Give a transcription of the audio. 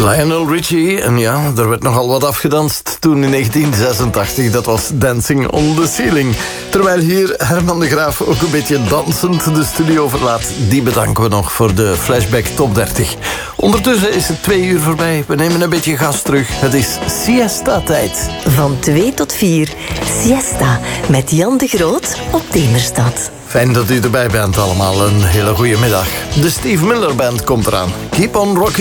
Lionel Richie, en ja, er werd nogal wat afgedanst toen in 1986. Dat was Dancing on the Ceiling. Terwijl hier Herman de Graaf ook een beetje dansend de studio verlaat. Die bedanken we nog voor de Flashback Top 30. Ondertussen is het 2 uur voorbij. We nemen een beetje gas terug. Het is siesta-tijd. Van 2 tot 4, Siesta met Jan de Groot op Demerstad. Fijn dat u erbij bent allemaal. Een hele goede middag. De Steve Miller Band komt eraan. Keep on rocking.